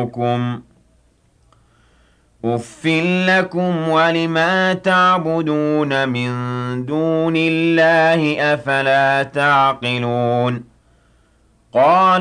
رَبُّكُمْ أُفٍّ لَّكُمْ وَلِمَا تَعْبُدُونَ مِن دُونِ اللَّهِ ۖ أَفَلَا تَعْقِلُونَ